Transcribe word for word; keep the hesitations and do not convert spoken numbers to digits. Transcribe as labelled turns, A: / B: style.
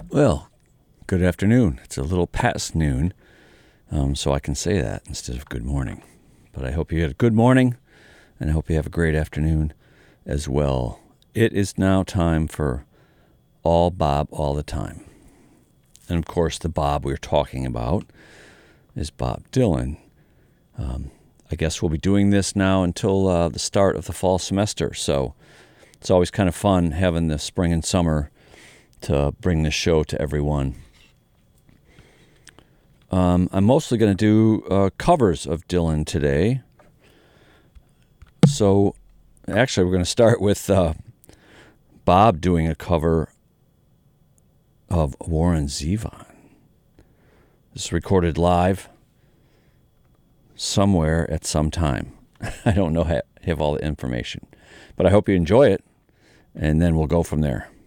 A: Well, good afternoon. It's a little past noon, um, so I can say that instead of good morning. But I hope you had a good morning, and I hope you have a great afternoon as well. It is now time for All Bob All the Time. And of course, the Bob we're talking about is Bob Dylan. Um, I guess we'll be doing this now until uh, the start of the fall semester. So it's always kind of fun having the spring and summer to bring this show to everyone. Um, I'm mostly going to do uh, covers of Dylan today. So actually, we're going to start with uh, Bob doing a cover of Warren Zevon. This is recorded live somewhere at some time. I don't know have all the information, but I hope you enjoy it, and then we'll go from there.